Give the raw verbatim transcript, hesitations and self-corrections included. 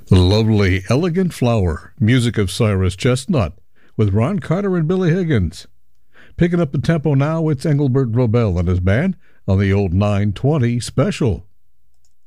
The lovely Elegant Flower, music of Cyrus Chestnut, with Ron Carter and Billy Higgins. Picking up the tempo now, it's Engelbert Robel and his band on the old nine twenty special.